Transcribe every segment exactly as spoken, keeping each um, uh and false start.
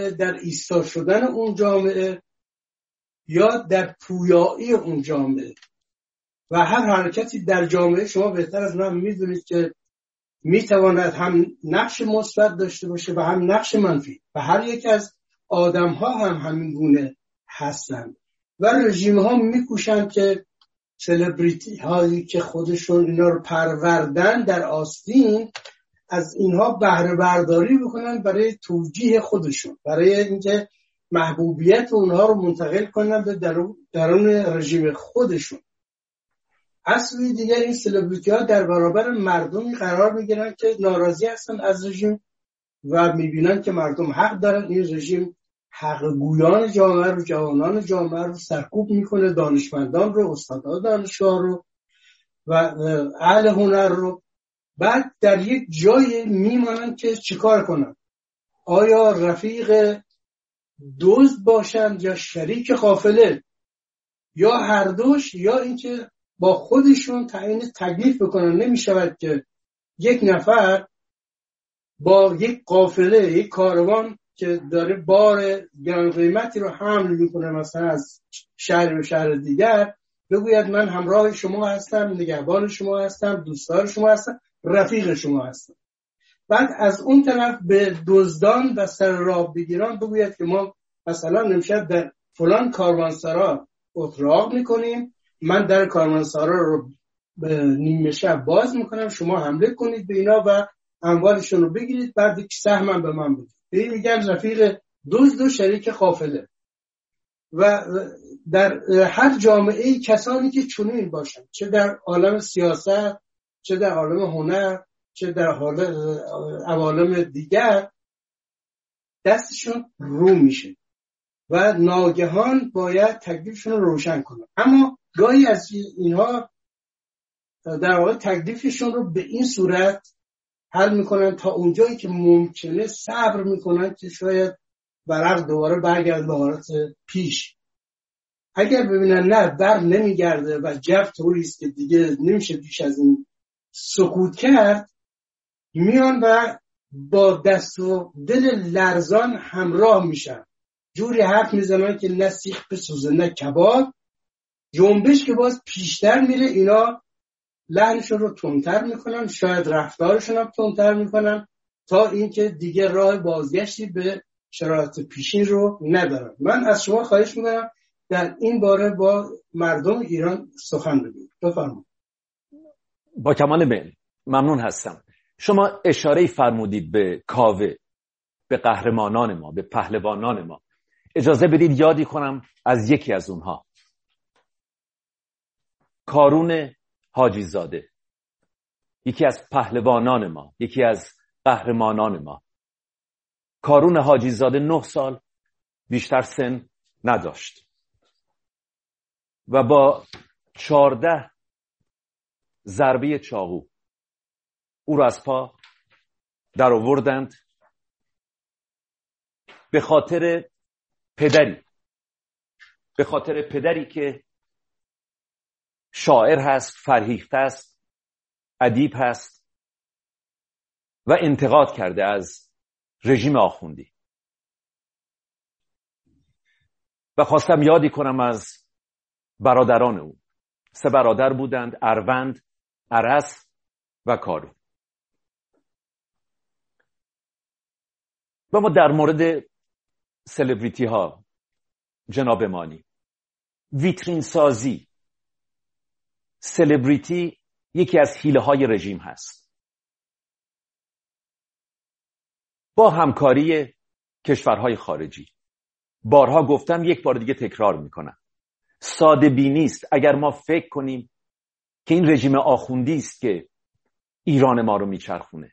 جامعه، در ایستا شدن اون جامعه یا در پویایی اون جامعه. و هر حرکتی در جامعه شما بهتر از من میدونید که میتواند هم نقش مثبت داشته باشه و هم نقش منفی و هر یک از آدم ها هم همین گونه هستند و رژیم ها میکوشند که سلبریتی هایی که خودشون اینا رو پروردن در آستین از اینها بهره برداری بکنن برای توجیه خودشون، برای اینکه محبوبیت اونها رو منتقل کنن به درون رژیم خودشون. اصلی دیگر این سلبریتی ها در برابر مردمی قرار میگیرن که ناراضی هستن از رژیم و میبینن که مردم حق دارن. این رژیم حق گویان جامعه رو، جوانان جامعه رو سرکوب میکنه، دانشمندان رو، استادان دانشگاه رو و اهل هنر رو. بعد در یک جای میمانن که چیکار کنن؟ آیا رفیق دزد باشن یا شریک قافله یا هر دوش، یا اینکه با خودشون تعیین تکلیف بکنن. نمیشود که یک نفر با یک قافله، یک کاروان که داره بار گران قیمتی رو حمل میکنه مثلا از شهر به شهر دیگر، بگوید من همراه شما هستم، نگهبان شما هستم، دوستدار شما هستم، رفیق شما هستم. بعد از اون طرف به دزدان و سر راه بگیران بگوید که ما مثلا امشب در فلان کاروانسرا اتراق میکنیم، من در کاروانسرا رو به نیمه شب باز میکنم، شما حمله کنید به اینا و اموالشون رو بگیرید، بعد یک سهم به من بدید. این دیگر رفیق دزد و شریک قافله. و در هر جامعه کسانی که چنین باشن، چه در عالم سیاست، چه در عالم هنر، چه در عوالم دیگر، دستشون رو میشه و ناگهان باید تکلیفشون رو روشن کنن. اما گاهی از اینها در واقع تکلیفشون رو به این صورت حل میکنن تا اونجایی که ممکنه صبر میکنن که شاید ورق دوباره برگرد به حالت پیش. اگر ببینن نه بر نمیگرده و جو طوریست که دیگه نمیشه بیش از این سکوت کرد، میان و با دست و دل لرزان همراه میشن، جوری حرف میزنن که نه سیخ بسوزه نه کباب. جنبش که باز پیشتر میره، اینا لحنشون رو تندتر میکنن، شاید رفتارشون هم تندتر میکنن تا اینکه دیگه راه بازگشتی به شرایط پیشین رو ندارن. من از شما خواهش میکنم در این باره با مردم ایران سخن بگویید. بفرمایید. با کمال میل ممنون هستم. شما اشاره فرمودید به کاوه، به قهرمانان ما، به پهلوانان ما. اجازه بدید یادی کنم از یکی از اونها، کارون حاجی زاده، یکی از پهلوانان ما، یکی از قهرمانان ما. کارون حاجی زاده نه سال بیشتر سن نداشت و با چارده ضربه چاقو او را از پا در آوردند به خاطر پدری به خاطر پدری که شاعر هست، فرهیخته است، ادیب هست و انتقاد کرده از رژیم آخوندی. و خواستم یادی کنم از برادران او. سه برادر بودند: اروند، ارس و کارون. و ما در مورد سلبریتی ها جناب مانی، ویترین سازی، سلبریتی یکی از حیله های رژیم هست. با همکاری کشورهای خارجی، بارها گفتم، یک بار دیگه تکرار میکنم، ساده بینی است اگر ما فکر کنیم که این رژیم آخوندی است که ایران ما رو میچرخونه.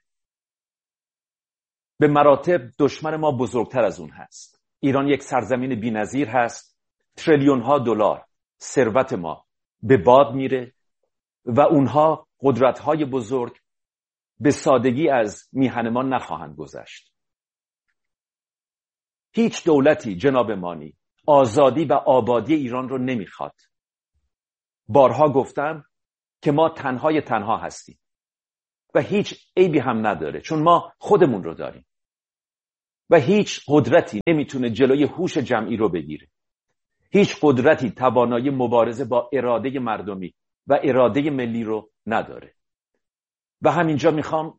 به مراتب دشمن ما بزرگتر از اون هست. ایران یک سرزمین بی‌نظیر هست، تریلیون ها دلار ثروت ما به باد میره و اونها قدرت های بزرگ به سادگی از میهن ما نخواهند گذشت. هیچ دولتی جناب مانی آزادی و آبادی ایران رو نمیخواد. بارها گفتم که ما تنهای تنها هستیم و هیچ عیبی هم نداره، چون ما خودمون رو داریم و هیچ قدرتی نمیتونه جلوی هوش جمعی رو بگیره. هیچ قدرتی توانایی مبارزه با اراده مردمی و اراده ملی رو نداره. و همینجا میخوام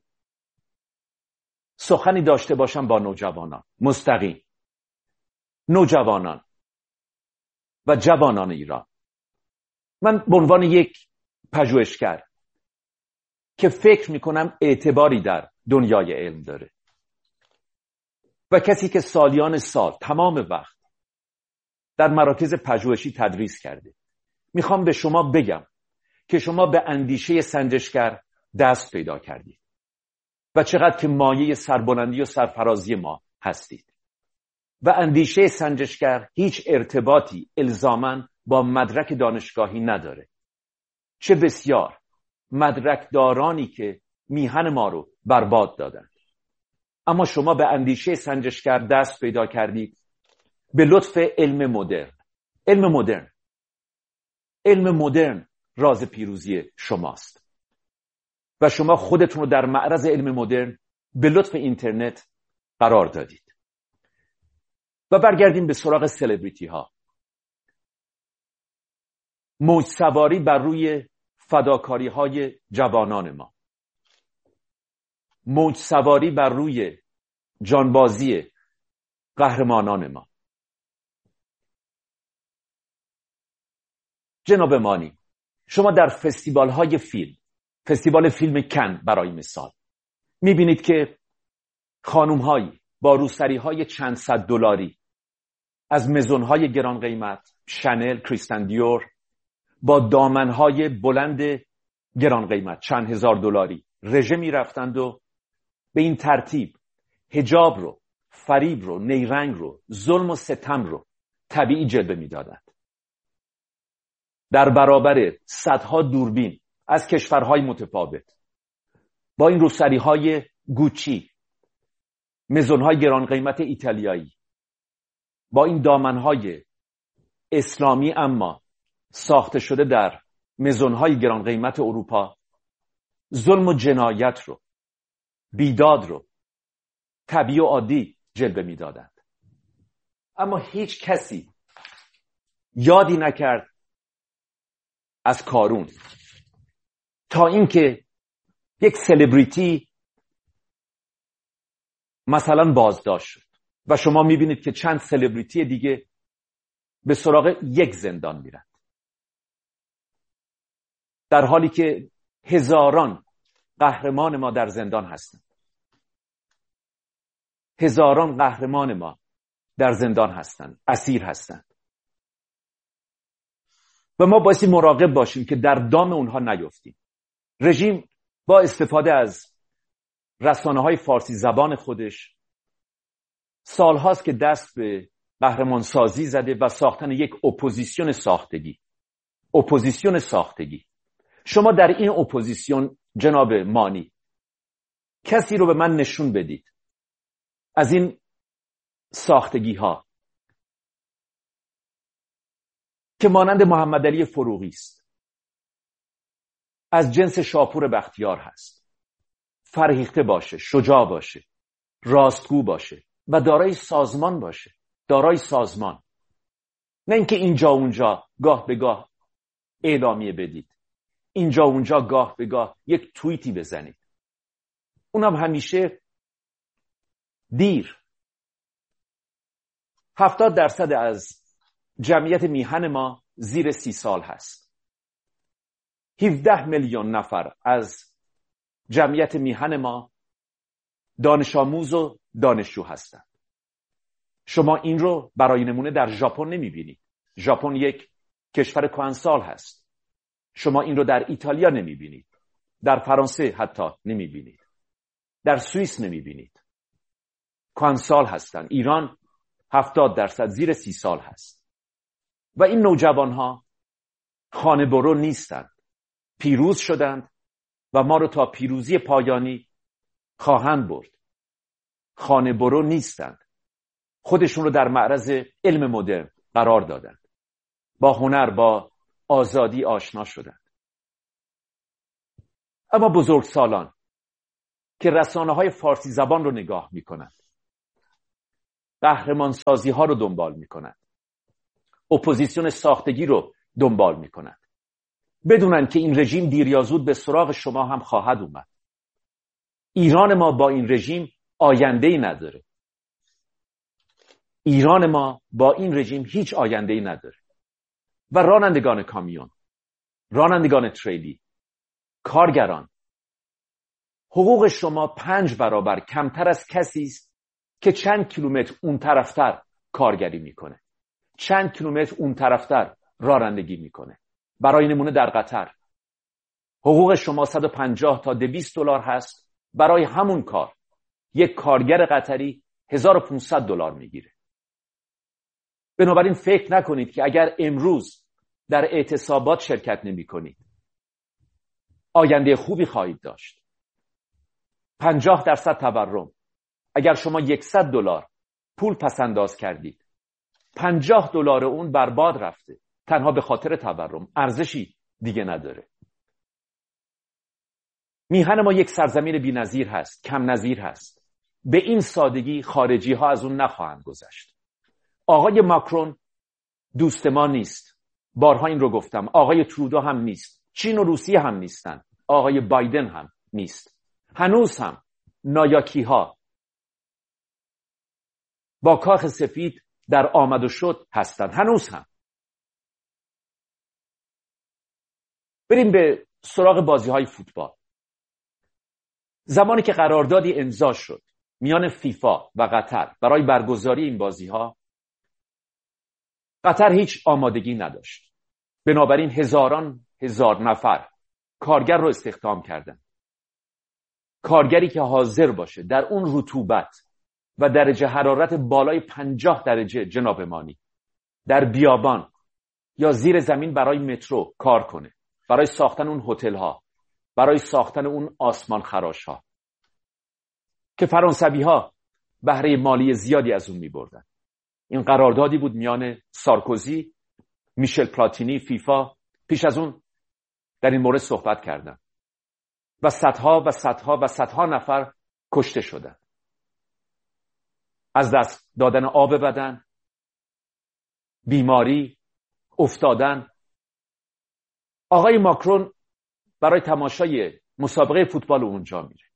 سخنی داشته باشم با نوجوانان، مستقیم نوجوانان و جوانان ایران. من به عنوان یک پژوهشگر که فکر میکنم اعتباری در دنیای علم داره و کسی که سالیان سال تمام وقت در مراکز پژوهشی تدریس کرده، میخوام به شما بگم که شما به اندیشه سنجشگر دست پیدا کردید و چقدر که مایه سربلندی و سرفرازی ما هستید. و اندیشه سنجشگر هیچ ارتباطی الزاماً با مدرک دانشگاهی نداره. چه بسیار مدرک دارانی که میهن ما رو برباد دادن. اما شما به اندیشه سنجشگر دست پیدا کردید به لطف علم مدرن. علم مدرن علم مدرن راز پیروزی شماست و شما خودتون رو در معرض علم مدرن به لطف اینترنت قرار دادید. و برگردیم به سراغ سلبریتی ها. موج سواری بر روی فداکاری های جوانان ما، موج سواری بر روی جانبازی قهرمانان ما. جناب مانی، شما در فستیوال های فیلم، فستیوال فیلم کن برای مثال، میبینید که خانوم هایی با روسری های چند صد دلاری از مزون های گران قیمت، شانل، کریستین دیور، با دامن های بلند گران قیمت چند هزار دلاری رژه میرفتند و به این ترتیب حجاب رو، فریب رو، نیرنگ رو، ظلم و ستم رو طبیعی جلوه میدادند. در برابر صدها دوربین از کشورهای متفاوت با این روسری های گوچی، مزون های گران قیمت ایتالیایی، با این دامن های اسلامی اما ساخته شده در مزون های گران قیمت اروپا، ظلم و جنایت رو، بیداد رو طبیعی و عادی جلوه میدادند. اما هیچ کسی یادی نکرد از کارون تا اینکه یک سلبریتی مثلا بازداشت شد و شما میبینید که چند سلبریتی دیگه به سراغ یک زندان میرند، در حالی که هزاران قهرمان ما در زندان هستند. هزاران قهرمان ما در زندان هستند، اسیر هستند و ما بایستی مراقب باشیم که در دام اونها نیفتیم. رژیم با استفاده از رسانه‌های فارسی زبان خودش سالهاست که دست به قهرمان سازی زده و ساختن یک اپوزیسیون ساختگی. اپوزیسیون ساختگی. شما در این اپوزیسیون جناب مانی کسی رو به من نشون بدید از این ساختگی ها که مانند محمد علی فروغی است، از جنس شاپور بختیار هست، فرهیخته باشه، شجاع باشه، راستگو باشه و دارای سازمان باشه، دارای سازمان. نه اینکه اینجا اونجا گاه به گاه اعلامیه بدید، اینجا اونجا گاه به گاه یک توییتی بزنید، اونم همیشه دیر. هفتاد درصد از جمعیت میهن ما زیر سی سال هست. هفده میلیون نفر از جمعیت میهن ما دانش آموز و دانشجو هستند. شما این رو برای نمونه در ژاپن نمیبینید. ژاپن یک کشور کهنسال هست. شما این رو در ایتالیا نمیبینید. در فرانسه حتی نمیبینید. در سوئیس نمیبینید. کهنسال هستند. ایران هفتاد درصد زیر سی سال هست. و این نوجوان ها خانه برو نیستند. پیروز شدند و ما رو تا پیروزی پایانی خواهند برد. خانه برو نیستند. خودشون رو در معرض علم مدرن قرار دادند. با هنر، با آزادی آشنا شدند. اما بزرگسالان که رسانه‌های فارسی زبان رو نگاه می‌کنند، قهرمان سازی ها رو دنبال می کنند. اپوزیسیون ساختگی رو دنبال می کنند. بدونن که این رژیم دیر یا زود به سراغ شما هم خواهد اومد. ایران ما با این رژیم آینده‌ای نداره. ایران ما با این رژیم هیچ آینده‌ای نداره. و رانندگان کامیون، رانندگان تریلی، کارگران، حقوق شما پنج برابر کمتر از کسی است که چند کیلومتر اون طرفتر کارگری میکنه، چند کیلومتر اون طرفتر رانندگی میکنه. برای نمونه در قطر حقوق شما صد و پنجاه تا دویست دلار هست، برای همون کار یک کارگر قطری هزار و پانصد دلار میگیره. بنابراین فکر نکنید که اگر امروز در اعتصابات شرکت نمی کنید آینده خوبی خواهید داشت. پنجاه درصد تورم، اگر شما یکصد دلار پول پس انداز کردید، پنجاه دلار اون برباد رفته تنها به خاطر تورم، ارزشی دیگه نداره. میهن ما یک سرزمین بی‌نظیر هست، کم نظیر هست. به این سادگی خارجی ها از اون نخواهند گذشت. آقای ماکرون دوست ما نیست، بارها این رو گفتم. آقای ترودو هم نیست، چین و روسیه هم نیستن، آقای بایدن هم نیست. هنوز هم نایاکی ها با کاخ سفید در آمد و شد هستن، هنوز هم. بریم به سراغ بازی های فوتبال. زمانی که قراردادی امضا شد میان فیفا و قطر برای برگزاری این بازی ها، قطر هیچ آمادگی نداشت. بنابراین هزاران هزار نفر کارگر رو استخدام کردن. کارگری که حاضر باشه در اون رطوبت و درجه حرارت بالای پنجاه درجه جناب مانی در بیابان یا زیر زمین برای مترو کار کنه، برای ساختن اون هتل ها، برای ساختن اون آسمان خراش ها که فرانسوی ها بهره مالی زیادی از اون می بردن. این قراردادی بود میان سارکوزی، میشل پلاتینی، فیفا. پیش از اون در این مورد صحبت کردن و صدها و صدها و صدها نفر کشته شدن. از دست دادن آب بدن، بیماری، افتادن. آقای ماکرون برای تماشای مسابقه فوتبال اونجا میره.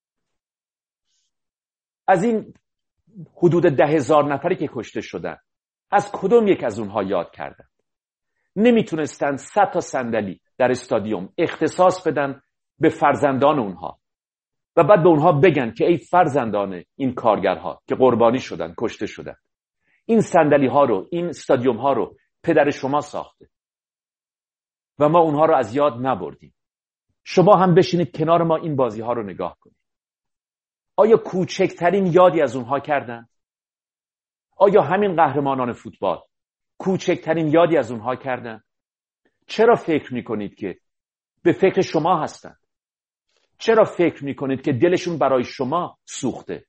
از این حدود ده هزار نفری که کشته شدن، از کدوم یک از اونها یاد کردن؟ نمیتونستن صد تا صندلی در استادیوم اختصاص بدن به فرزندان اونها و بعد به اونها بگن که ای فرزندان این کارگرها که قربانی شدن، کشته شدن، این صندلی ها رو، این استادیوم ها رو پدر شما ساخته و ما اونها رو از یاد نبردیم. شما هم بشینید کنار ما این بازی ها رو نگاه کنید. آیا کوچکترین یادی از اونها کردن؟ آیا همین قهرمانان فوتبال کوچکترین یادی از اونها کردن؟ چرا فکر میکنید که به فکر شما هستن؟ چرا فکر میکنید که دلشون برای شما سوخته؟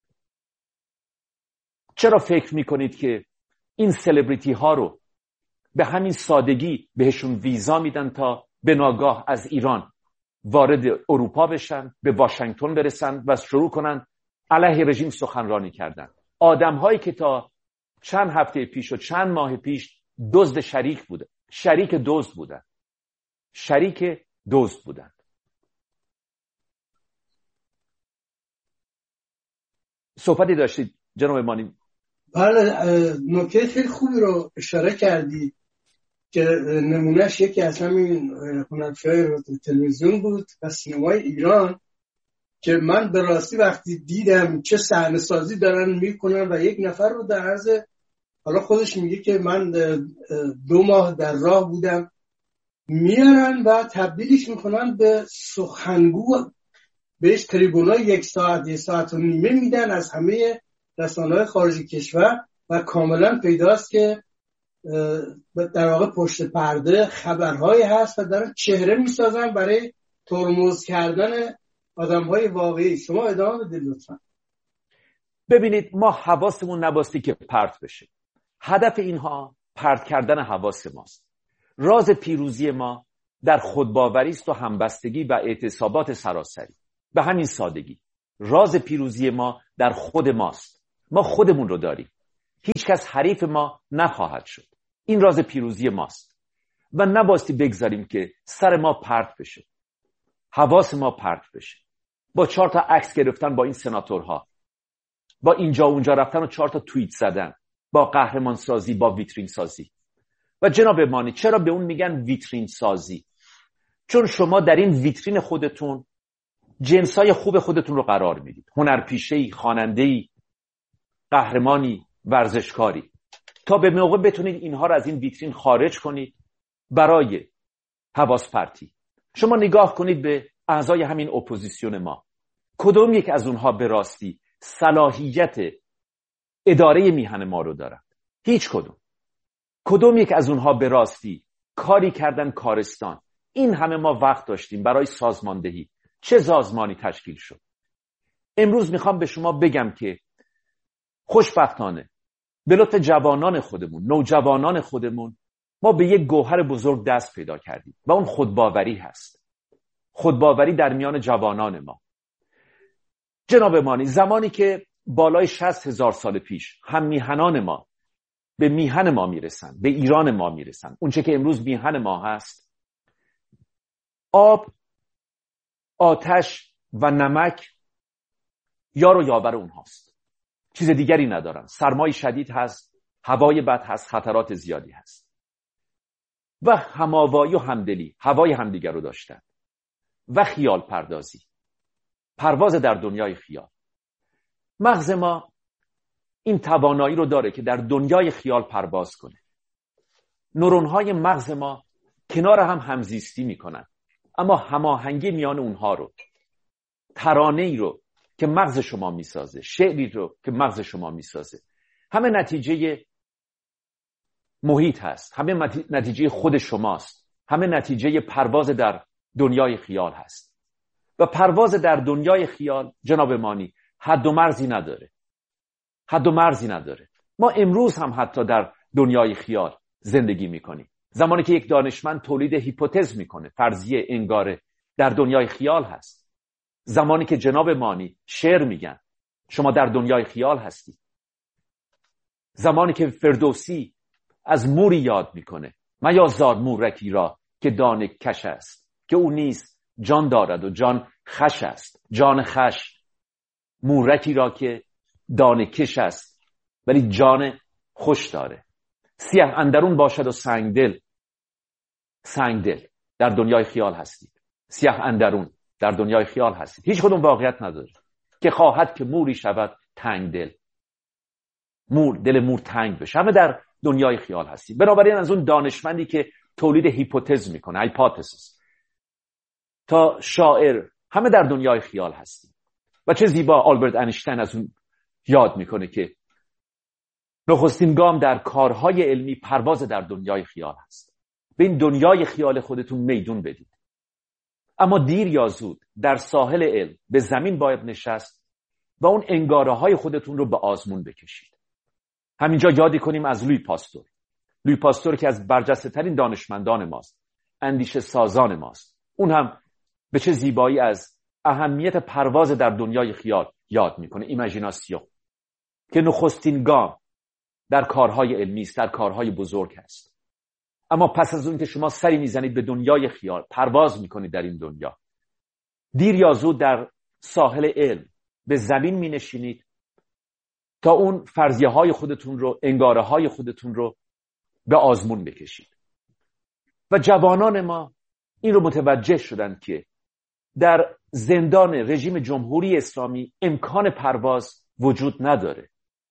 چرا فکر میکنید که این سلبریتی ها رو به همین سادگی بهشون ویزا میدن تا به ناگاه از ایران وارد اروپا بشن، به واشنگتن برسن و شروع کنن علیه رژیم سخنرانی کردن؟ آدم هایی که تا چند هفته پیش و چند ماه پیش دزد شریک بودن، شریک دزد بودن، شریک دزد بودن. صحبتی داشتید جناب مانی؟ بله، نکته خیلی خوبی رو اشاره کردی که نمونهش یکی از همین هنرپیشه تلویزیون بود و سینمای ایران که من به راستی وقتی دیدم چه صحنه سازی دارن میکنن و یک نفر رو در عرض، حالا خودش میگه که من دو ماه در راه بودم، میارن و تبدیلش میکنن به سخنگو، بهش تریبونای یک ساعت یک ساعت و نیمه میدن از همه رسانه‌های خارج کشور و کاملا پیداست که در واقع پشت پرده خبرهایی هست و دارن چهره میسازن برای ترمز کردن آدم‌های واقعی. شما ادامه بدید لطفا. ببینید، ما حواسمون نباستی که پرت بشه. هدف اینها پرت کردن حواس ماست. راز پیروزی ما در خودباوری است و همبستگی و اعتصابات سراسری. به همین سادگی راز پیروزی ما در خود ماست. ما خودمون رو داریم. هیچ کس حریف ما نخواهد شد. این راز پیروزی ماست و نباستی بگذاریم که سر ما پرت بشه، حواس ما پرت بشه با چهار تا عکس گرفتن با این سناتورها، با اینجا اونجا رفتن و چهار تا توییت زدن، با قهرمان سازی، با ویترین سازی. و جناب مانی چرا به اون میگن ویترین سازی؟ چون شما در این ویترین خودتون جنسای خوب خودتون رو قرار میدید. هنرپیشه‌ای، خواننده‌ای، قهرمانی، ورزشکاری. تا به موقع بتونید اینها رو از این ویترین خارج کنید برای حواس پرتی. شما نگاه کنید به اعضای همین اپوزیسیون ما. کدوم یک از اونها به راستی صلاحیت اداره میهن ما رو دارن؟ هیچ کدوم. کدوم یک از اونها به راستی کاری کردن کارستان؟ این همه ما وقت داشتیم برای سازماندهی. چه سازمانی تشکیل شد؟ امروز میخوام به شما بگم که خوشبختانه به لطف جوانان خودمون، نوجوانان خودمون، ما به یک گوهر بزرگ دست پیدا کردیم و اون خودباوری هست. خودباوری در میان جوانان ما. جناب مانی، زمانی که بالای شصت هزار سال پیش هم میهنان ما به میهن ما میرسن، به ایران ما میرسن، اونچه که امروز میهن ما هست، آب، آتش و نمک یار و یاور اونهاست. چیز دیگری ندارن. سرمای شدید هست، هوای بد هست، خطرات زیادی هست و هماوایی و همدلی، هوای همدیگر رو داشتن و خیال پردازی، پرواز در دنیای خیال. مغز ما این توانایی رو داره که در دنیای خیال پرواز کنه. نورون‌های مغز ما کنار هم همزیستی میکنن، اما هماهنگی میان اونها رو، ترانه‌ای رو که مغز شما میسازه، شعری رو که مغز شما میسازه، همه نتیجه محیط هست، همه نتیجه خود شماست، همه نتیجه پرواز در دنیای خیال هست. و پرواز در دنیای خیال جناب مانی حد و مرزی نداره. حد و مرزی نداره. ما امروز هم حتی در دنیای خیال زندگی میکنیم. زمانی که یک دانشمند تولید هیپوتز میکنه، فرضیه، انگاره، در دنیای خیال هست. زمانی که جناب مانی شعر میگن، شما در دنیای خیال هستی. زمانی که فردوسی از موری یاد میکنه، میازار مورکی را که دانه کش است، که او نیست جان دارد و جان خش است. جان خش، مورکی را که دانه کش است ولی جان خوش داره. سیه اندرون باشد و سنگدل. سنگدل در دنیای خیال هستید. سیه اندرون در دنیای خیال هستید. هیچ کدوم واقعیت نداره. که خواهد که موری شود تنگ دل. مور، دل مور تنگ بشه. همه در دنیای خیال هستید. بنابراین از اون دانشمندی که تولید هیپوتز میکنه، هایپوتزیس، تا شاعر، همه در دنیای خیال هستید. و چه زیبا آلبرت اینشتین از اون یاد میکنه که نخستین گام در کارهای علمی پرواز در دنیای خیال هست. به این دنیای خیال خودتون میدون بدید. اما دیر یا زود در ساحل علم به زمین باید نشست و اون انگاره های خودتون رو به آزمون بکشید. همینجا یادی کنیم از لوی پاستور. لوی پاستور که از برجسته ترین دانشمندان ماست، اندیشه سازان ماست. اون هم به چه زیبایی از اهمیت پرواز در دنیای خیال یاد میکنه، ایماژیناسیون، که نخستین گام در کارهای علمی است، در کارهای بزرگ است. اما پس از اون که شما سری میزنید به دنیای خیال، پرواز میکنید در این دنیا، دیر یا زود در ساحل علم به زمین مینشینید تا اون فرضیه های خودتون رو، انگاره های خودتون رو به آزمون بکشید. و جوانان ما این رو متوجه شدن که در زندان رژیم جمهوری اسلامی امکان پرواز وجود نداره.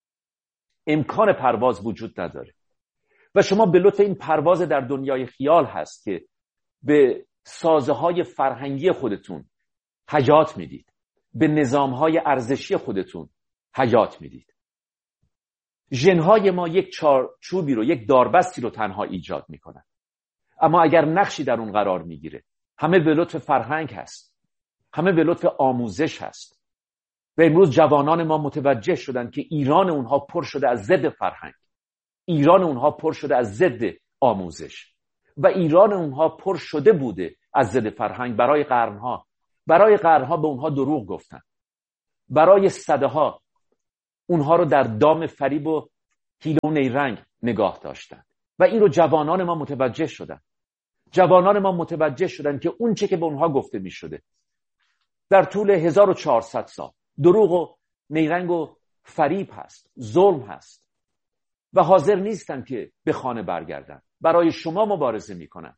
امکان پرواز وجود نداره. و شما به لطف این پرواز در دنیای خیال هست که به سازه‌های فرهنگی خودتون حیات میدید. به نظام‌های ارزشی خودتون حیات میدید. ژن‌های ما یک چارچوبی رو، یک داربستی رو تنها ایجاد میکنن. اما اگر نقشی در اون قرار میگیره، همه به لطف فرهنگ هست. همه به لطف آموزش هست. و امروز جوانان ما متوجه شدن که ایران اونها پر شده از ضد فرهنگ. ایران اونها پر شده از ضد آموزش. و ایران اونها پر شده بوده از ضد فرهنگ برای قرنها. برای قرنها به اونها دروغ گفتن. برای صدها اونها رو در دام فریب و حیله و نیرنگ نگاه داشتن و این رو جوانان ما متوجه شدن. جوانان ما متوجه شدن که اون چه که به اونها گفته می شده در طول هزار و چهارصد سال دروغ و نیرنگ و فریب هست، ظلم هست و حاضر نیستن که به خانه برگردن. برای شما مبارزه می کنن.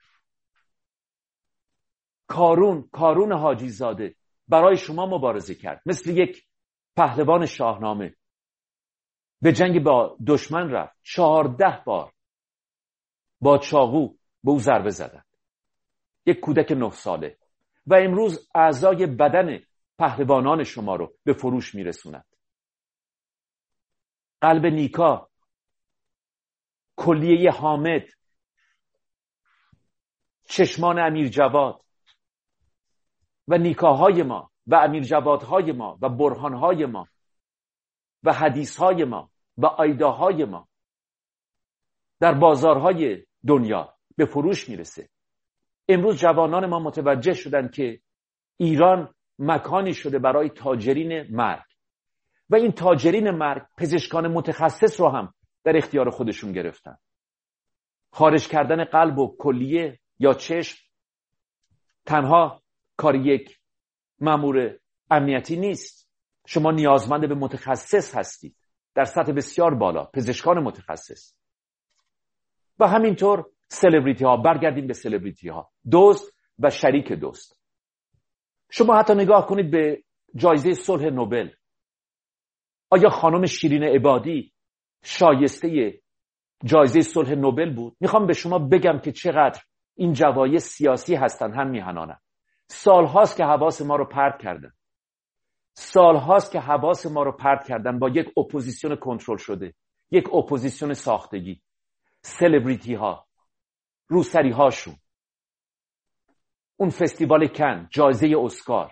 کارون، کارون حاجی زاده برای شما مبارزه کرد. مثل یک پهلوان شاهنامه به جنگ با دشمن رفت. چهارده بار با چاقو به او ضربه زدند. یک کودک نه ساله و امروز اعضای بدن پهلوانان شما رو به فروش میرسوند. قلب نیکا، کلیه حامد، چشمان امیر جواد و نیکاهای ما و امیر جوادهای ما و برهانهای ما و حدیثهای ما و آیداهای ما در بازارهای دنیا به فروش میرسه. امروز جوانان ما متوجه شدن که ایران مکانی شده برای تاجرین مرگ و این تاجرین مرگ پزشکان متخصص رو هم در اختیار خودشون گرفتن. خارج کردن قلب و کلیه یا چشم تنها کار یک مأمور امنیتی نیست. شما نیازمند به متخصص هستید در سطح بسیار بالا، پزشکان متخصص. و همینطور سلبریتی ها. برگردیم به سلبریتی ها، دوست و شریک دوست. شما حتی نگاه کنید به جایزه صلح نوبل. آیا خانم شیرین عبادی شایسته جایزه صلح نوبل بود؟ میخوام به شما بگم که چقدر این جوایز سیاسی هستن، هم میهنانن. سالهاست که حواس ما رو پرت کردن. سالهاست که حواس ما رو پرت کردن با یک اپوزیسیون کنترل شده، یک اپوزیسیون ساختگی. سلبریتی ها، روسری هاشون، اون فستیوال کن، جایزه اسکار.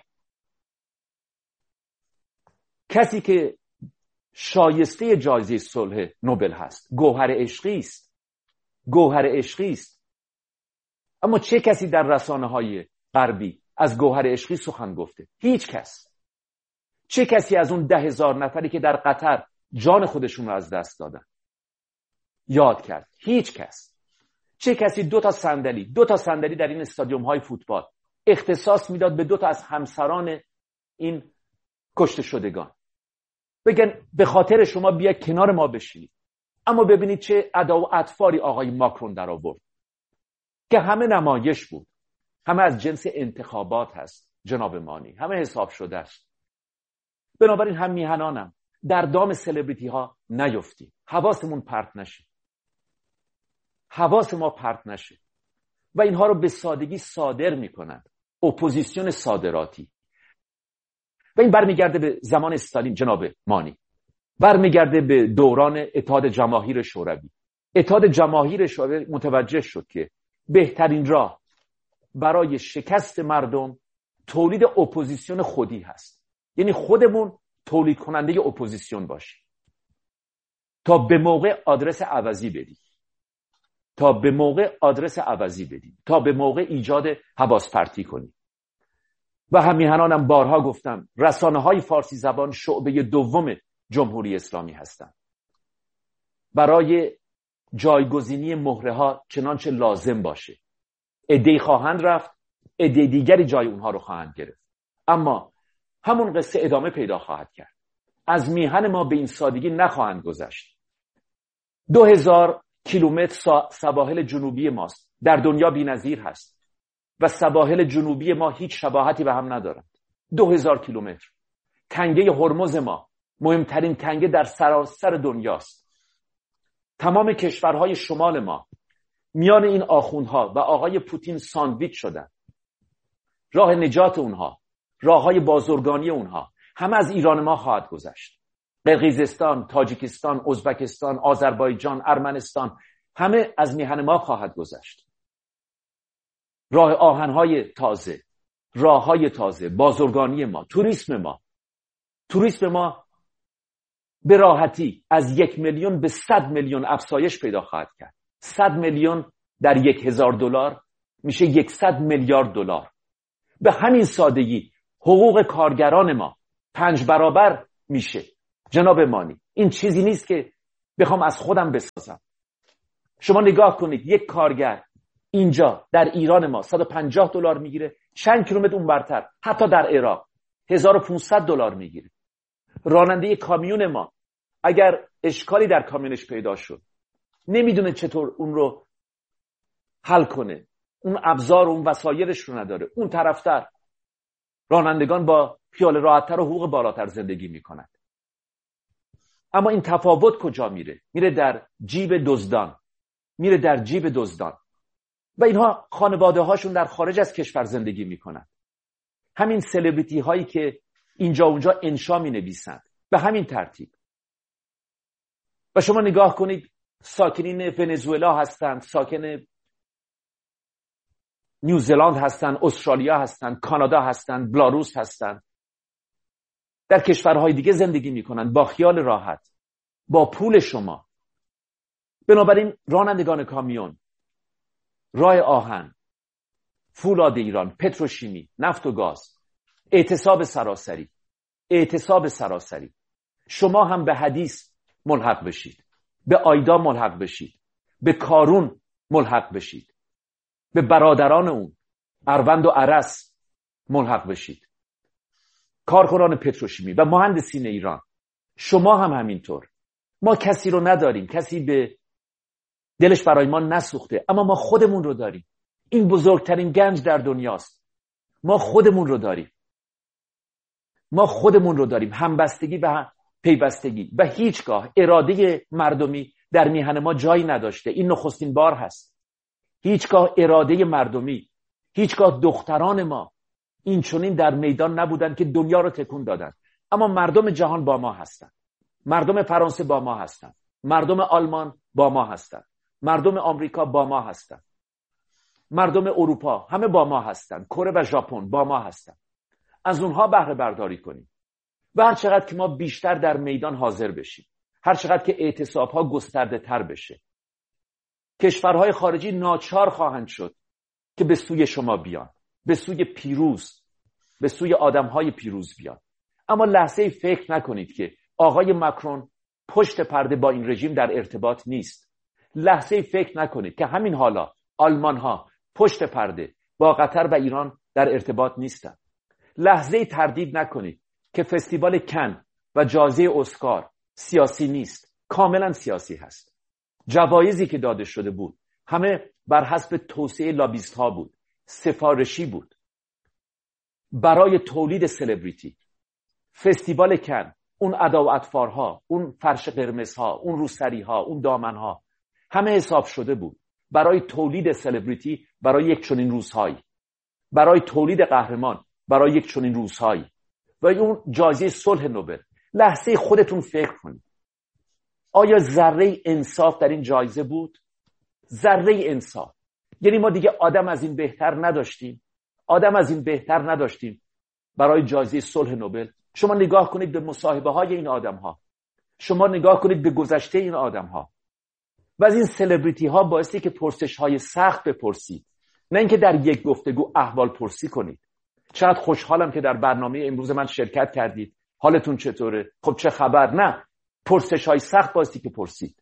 کسی که شایسته جایزه صلح نوبل هست گوهر عشقی است. گوهر عشقی است. اما چه کسی در رسانه های غربی از گوهر عشقی سخن گفته؟ هیچ کس. چه کسی از اون ده هزار نفری که در قطر جان خودشون رو از دست دادن یاد کرد؟ هیچ کس. چه کسی دو تا صندلی دو تا صندلی در این استادیوم های فوتبال اختصاص میداد به دو تا از همسران این کشته شدگان، بگن به خاطر شما بیا کنار ما بشینید؟ اما ببینید چه ادا و اطفاری آقای ماکرون در آورد که همه نمایش بود، همه از جنس انتخابات هست جناب مانی، همه حساب شده است. بنابراین هم میهنانم در دام سلبریتی ها نیفتیم، حواسمون پرت نشه، حواس ما پرت نشه. و اینها رو به سادگی صادر میکنن، اپوزیسیون صادراتی. و این برمیگرده به زمان استالین جناب مانی، برمیگرده به دوران اتحاد جماهیر شوروی. اتحاد جماهیر شوروی متوجه شد که بهترین راه برای شکست مردم تولید اپوزیسیون خودی هست. یعنی خودمون تولید کننده اپوزیسیون باشیم تا به موقع آدرس عوضی بدیم، تا به موقع آدرس عوضی بدیم، تا به موقع ایجاد حواس پرتی کنیم. و همیهنانم بارها گفتم رسانه های فارسی زبان شعبه دوم جمهوری اسلامی هستند. برای جایگزینی مهره ها چنانچه لازم باشه عده‌ای خواهند رفت، عده دیگری جای اونها رو خواهند گرفت، اما همون قصه ادامه پیدا خواهد کرد. از میهن ما به این سادگی نخواهند گذشت. دو هزار کیلومتر سواحل جنوبی ماست، در دنیا بی‌نظیر هست و سواحل جنوبی ما هیچ شباهتی به هم ندارند. دو هزار کیلومتر. تنگه هرمز ما مهمترین تنگه در سراسر دنیاست. تمام کشورهای شمال ما میان این آخوندها و آقای پوتین ساندویچ شدن. راه نجات اونها، راههای بازرگانی اونها همه از ایران ما خواهد گذشت. قرقیزستان، تاجیکستان، ازبکستان، آذربایجان، ارمنستان همه از میهن ما خواهد گذشت. راه آهنهای تازه، راههای تازه، بازرگانی ما، توریسم ما توریسم ما به راحتی از یک میلیون به صد میلیون افزایش پیدا خواهد کرد. صد میلیون در یک هزار دلار میشه یکصد میلیارد دلار. به همین سادگی حقوق کارگران ما پنج برابر میشه. جناب مانی، این چیزی نیست که بخوام از خودم بسازم. شما نگاه کنید، یک کارگر اینجا در ایران ما صد و پنجاه دلار میگیره، چند کیلومتر اونورتر حتی در عراق هزار و پانصد دلار میگیره. راننده کامیون ما اگر اشکالی در کامیونش پیدا شد نمیدونه چطور اون رو حل کنه، اون ابزار و اون وسایلش رو نداره. اون طرفتر رانندگان با خیال راحت‌تر و حقوق بالاتر زندگی میکنند. اما این تفاوت کجا میره؟ میره در جیب دزدان، میره در جیب دزدان. و اینها خانواده هاشون در خارج از کشور زندگی میکنند. همین سلبریتی هایی که اینجا اونجا انشا می نویسند به همین ترتیب. و شما نگاه کنید، ساکنین ونزوئلا هستند، ساکن نیوزلند هستند، استرالیا هستند، کانادا هستند، بلاروس هستند، در کشورهای دیگه زندگی میکنند با خیال راحت، با پول شما. بنابراین رانندگان کامیون، راه آهن، فولاد ایران، پتروشیمی، نفت و گاز، اعتصاب سراسری، اعتصاب سراسری. شما هم به حدیث ملحق بشید، به آیدا ملحق بشید، به کارون ملحق بشید، به برادران اون اروند و عرس ملحق بشید، کارکنان پتروشیمی و مهندسین ایران. شما هم همینطور. ما کسی رو نداریم، کسی به دلش برای ما نسوخته، اما ما خودمون رو داریم. این بزرگترین گنج در دنیاست. ما خودمون رو داریم. ما خودمون رو داریم. همبستگی و پیوستگی و هیچگاه اراده مردمی در میهن ما جایی نداشته. این نخستین بار هست. هیچگاه اراده مردمی، هیچگاه دختران ما این چنین در میدان نبودن که دنیا رو تکون دادن. اما مردم جهان با ما هستن. مردم فرانسه با ما هستن. مردم آلمان با ما هستن. مردم آمریکا با ما هستن. مردم اروپا همه با ما هستن. کره و ژاپن با ما هستن. از اونها بهره برداری کنیم. و هر چقدر که ما بیشتر در میدان حاضر بشیم، هر چقدر که اعتصاب‌ها گسترده تر بشه، کشورهای خارجی ناچار خواهند شد که به سوی شما بیان، به سوی پیروز، به سوی آدم‌های پیروز بیان. اما لحظه‌ای فکر نکنید که آقای مکرون پشت پرده با این رژیم در ارتباط نیست. لحظه‌ای فکر نکنید که همین حالا آلمان‌ها پشت پرده با قطر و ایران در ارتباط نیستند. لحظه‌ای تردید نکنید که فستیوال کن و جایزه اسکار سیاسی نیست، کاملا سیاسی هست. جوایزی که داده شده بود همه بر حسب توصیه لابیست ها بود، سفارشی بود برای تولید سلبریتی. فستیوال کن، اون ادا و اطفارها، اون فرش قرمزها، اون روسریها، اون دامنها، همه حساب شده بود برای تولید سلبریتی، برای یک چنین روزهایی، برای تولید قهرمان برای یک چنین روزهایی. و اون جایزه صلح نوبل. لحظه خودتون فکر کنید، آیا ذره انصاف در این جایزه بود؟ ذره انصاف. یعنی ما دیگه آدم از این بهتر نداشتیم، آدم از این بهتر نداشتیم برای جایزه صلح نوبل. شما نگاه کنید به مصاحبه های این آدم ها، شما نگاه کنید به گذشته این آدم ها و از این سلبریتی ها بایستی که پرسش های سخت بپرسید، نه اینکه در یک گفتگو احوال پرسی کنید. چقدر خوشحالم که در برنامه امروز من شرکت کردید، حالتون چطوره؟ خب چه خبر؟ نه، پرسش های سخت بایستی که پرسید.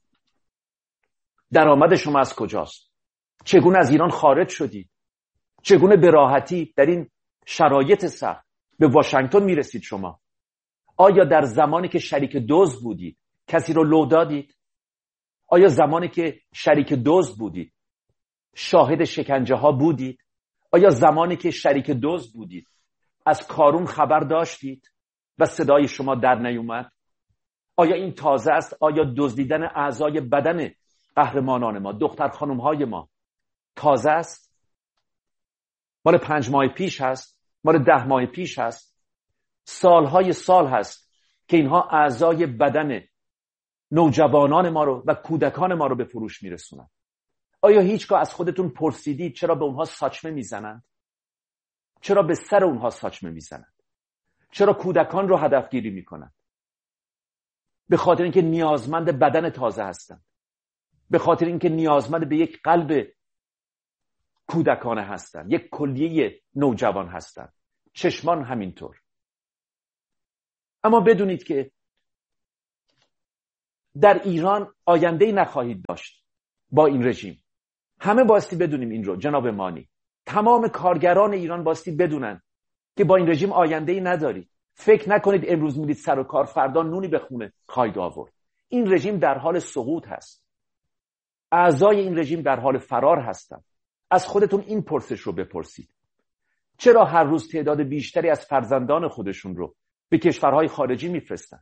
درآمد شما از کجاست؟ چگونه از ایران خارج شدید؟ چگونه به راحتی در این شرایط سخت به واشنگتن میرسید شما؟ آیا در زمانی که شریک دزد بودید کسی رو لو دادید؟ آیا زمانی که شریک دزد بودید شاهد شکنجه ها بودید؟ آیا زمانی که شریک دزد بودید از کارون خبر داشتید و صدای شما در نیومد؟ آیا این تازه است؟ آیا دزدیدن اعضای بدن قهرمانان ما، دختر خانم های ما تازه است؟ مال پنج ماه پیش هست؟ مال ده ماه پیش هست؟ سالهای سال هست که اینها اعضای بدن نوجوانان ما رو و کودکان ما رو به فروش میرسونن. آیا هیچگاه از خودتون پرسیدید چرا به اونها ساچمه میزنند؟ چرا به سر اونها ساچمه میزنند؟ چرا کودکان رو هدفگیری میکنند؟ به خاطر اینکه نیازمند بدن تازه هستند، به خاطر اینکه نیازمند به یک قلب کودکانه هستند، یک کلیه نوجوان هستند، چشمان همینطور. اما بدونید که در ایران آینده‌ای نخواهید داشت با این رژیم. همه باستی بدونیم این رو جناب مانی. تمام کارگران ایران باستی بدونن که با این رژیم آینده‌ای ندارید. فکر نکنید امروز میرید سر و کار فردا نونی به خونه خواهید آورد. این رژیم در حال سقوط هست. اعضای این رژیم در حال فرار هستند. از خودتون این پرسش رو بپرسید. چرا هر روز تعداد بیشتری از فرزندان خودشون رو به کشورهای خارجی میفرستن؟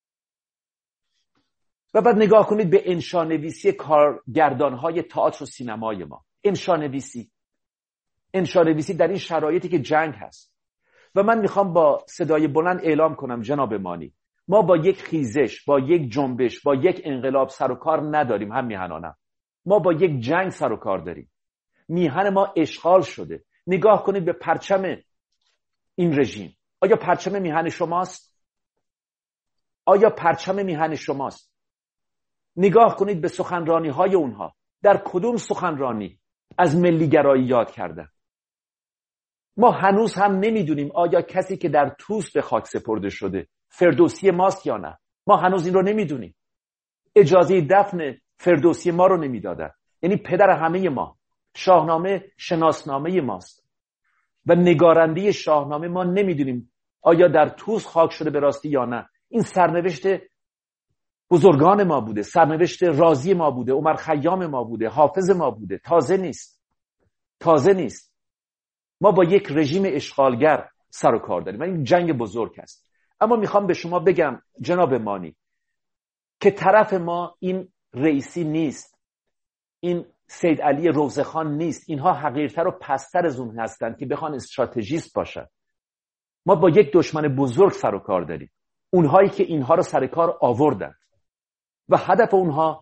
و بعد نگاه کنید به انشانویسی کارگردانهای تئاتر و سینمای ما. انشانویسی انشانویسی در این شرایطی که جنگ هست. و من میخوام با صدای بلند اعلام کنم جناب مانی، ما با یک خیزش، با یک جنبش، با یک انقلاب سر و کار نداریم. هم میهنانم، ما با یک جنگ سر و کار داریم. میهن ما اشغال شده. نگاه کنید به پرچم این رژیم. آیا پرچم میهن شماست؟ آیا پرچم میهن شماست؟ نگاه کنید به سخنرانی های اونها. در کدوم سخنرانی از ملیگرایی یاد کردن؟ ما هنوز هم نمیدونیم آیا کسی که در طوس به خاک سپرده شده فردوسی ماست یا نه. ما هنوز این رو نمیدونیم. اجازه دفن فردوسی ما رو نمیدادن. یعنی پدر همه ما. شاهنامه شناسنامه ماست و نگارنده شاهنامه ما نمیدونیم آیا در طوس خاک شده به راستی یا نه. این سرنوشت بزرگان ما بوده، سرنوشت رازی ما بوده، عمر خیام ما بوده، حافظ ما بوده. تازه نیست. تازه نیست. ما با یک رژیم اشغالگر سر و کار داریم و این جنگ بزرگ است. اما میخوام به شما بگم جناب مانی که طرف ما این رئیسی نیست، این سید علی روزخان نیست. اینها حقیرتر و پستر از اون هستند که بخوان استراتژیست باشن. ما با یک دشمن بزرگ سر و کار داریم. اونهایی که اینها رو سر کار آوردن و هدف اونها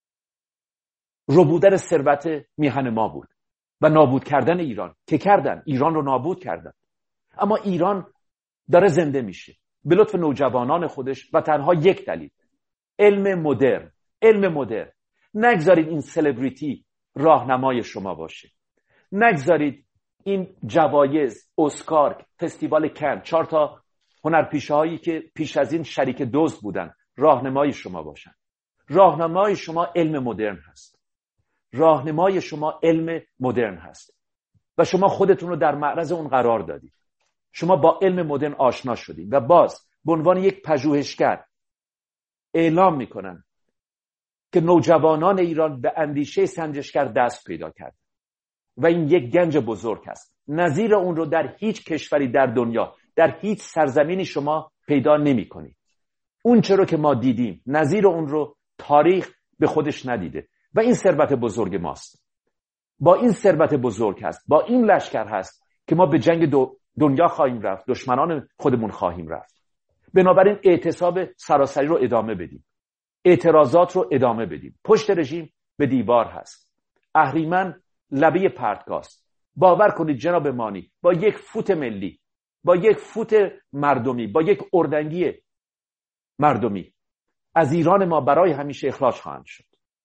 ربودن ثروت میهن ما بود و نابود کردن ایران. که کردن، ایران رو نابود کردن. اما ایران داره زنده میشه به لطف نوجوانان خودش و تنها یک دلیل: علم مدرن. علم مدرن. نگذارید این سلبریتی راهنمای شما باشه. نگذارید این جوایز، اسکار، فستیوال کن، چهار تا هنرپیشه‌هایی که پیش از این شریک دزد بودن راهنمای شما باشن. راهنمای شما علم مدرن هست. راهنمای شما علم مدرن هست و شما خودتون رو در معرض اون قرار دادید. شما با علم مدرن آشنا شدید و باز به عنوان یک پژوهشگر اعلام میکنن که نوجوانان ایران به اندیشه سنجشگر دست پیدا کرد و این یک گنج بزرگ است. نظیر اون رو در هیچ کشوری در دنیا، در هیچ سرزمینی شما پیدا نمی کنید. اون چرا که ما دیدیم نظیر اون رو تاریخ به خودش ندیده و این ثروت بزرگ ماست. با این ثروت بزرگ هست، با این لشکر هست که ما به جنگ دنیا خواهیم رفت، دشمنان خودمون خواهیم رفت. بنابراین اعتصاب سراسری رو ادامه بدیم، اعتراضات رو ادامه بدیم. پشت رژیم به دیوار هست. اهریمن لبه پرتگاست. باور کنید جناب مانی، با یک فوت ملی، با یک فوت مردمی، با یک اردنگی مردمی از ایران ما برای همیشه اخراج خواهند شد.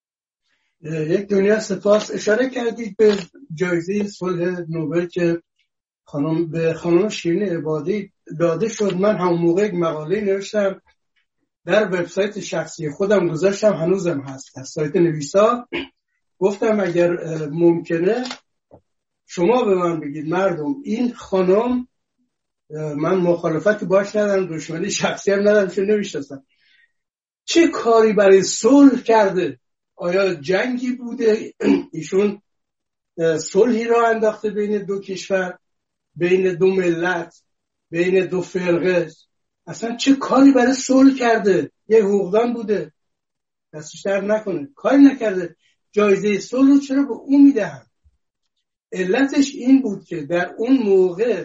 یک دنیا سپاس. اشاره کردید به جایزه صلح نوبل که خانم به خانم شیرین عبادی داده شد. من همون موقع یک مقاله نوشتم در وبسایت شخصی خودم گذاشتم، هنوزم هست، از سایت نویسا. گفتم اگر ممکنه شما به من بگید مردم این خانم، من مخالفتی باش ندارم، دشمنی شخصی هم ندارم، چون نمیشناسم، چه کاری برای صلح کرده؟ آیا جنگی بوده؟ ایشون صلحی را انداخته بین دو کشور، بین دو ملت، بین دو فرقه؟ اصلا چه کاری برای صلح کرده؟ یه حقوقدان بوده، دستش در نکنه، کاری نکرده. جایزه صلح رو چرا به اون میدهن؟ علتش این بود که در اون موقع